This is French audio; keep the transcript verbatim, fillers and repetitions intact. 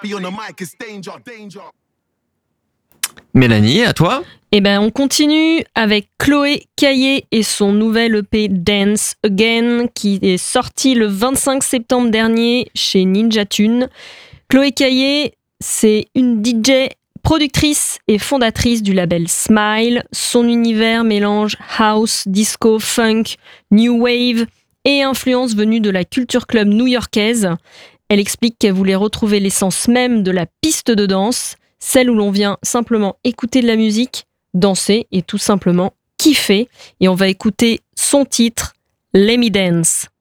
Mélanie, à toi? Eh ben, on continue avec Chloé Caillé et son nouvel E P Dance Again qui est sorti le vingt-cinq septembre dernier chez Ninja Tune. Chloé Caillé, c'est une D J, productrice et fondatrice du label Smile. Son univers mélange house, disco, funk, new wave et influences venues de la culture club new-yorkaise. Elle explique qu'elle voulait retrouver l'essence même de la piste de danse, celle où l'on vient simplement écouter de la musique, danser et tout simplement kiffer. Et on va écouter son titre, Let Me Dance.